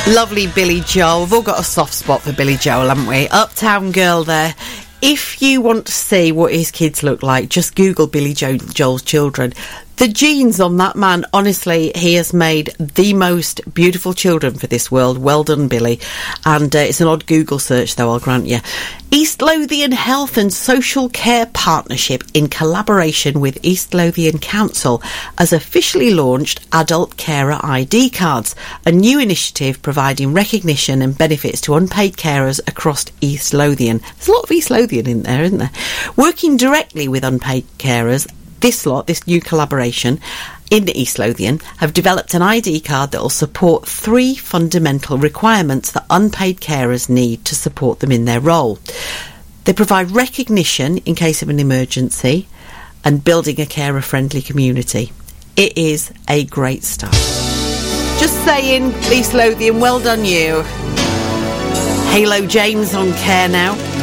Lovely Billy Joel. We've all got a soft spot for Billy Joel, haven't we? Uptown Girl there. If you want to see what his kids look like, just Google Billy Joel's children. The genes on that man, honestly, he has made the most beautiful children for this world. Well done, Billy. And it's an odd Google search, though, I'll grant you. East Lothian Health and Social Care Partnership, in collaboration with East Lothian Council, has officially launched Adult Carer ID Cards, a new initiative providing recognition and benefits to unpaid carers across East Lothian. There's a lot of East Lothian in there, isn't there? Working directly with unpaid carers, this new collaboration in East Lothian, have developed an ID card that will support 3 fundamental requirements that unpaid carers need to support them in their role. They provide recognition in case of an emergency and building a carer-friendly community. It is a great start. Just saying, East Lothian, well done you. Halo James on Care now.